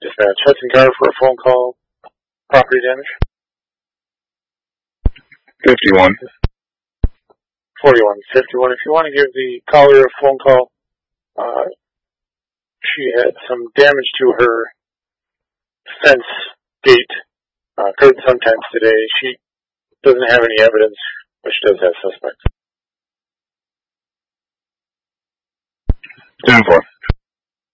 Dispatch, Hudson Car for a phone call. Property damage. 51. 41. 51. If you want to give the caller a phone call, she had some damage to her fence gate. Occurred sometime today. She doesn't have any evidence, but she does have suspects. 10-4.